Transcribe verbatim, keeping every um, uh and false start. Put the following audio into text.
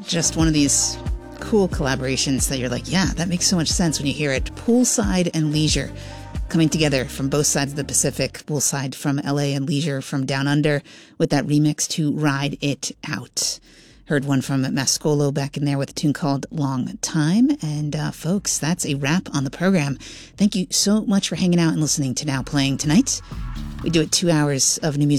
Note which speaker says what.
Speaker 1: just one of these cool collaborations that you're like, yeah, that makes so much sense when you hear it. Poolside and Leisure coming together from both sides of the Pacific. Poolside from L A and Leisure from Down Under with that remix to Ride It Out. Heard one from Mascolo back in there with a tune called Long Time. And uh, folks, that's a wrap on the program. Thank you so much for hanging out and listening to Now Playing tonight. We do it two hours of new music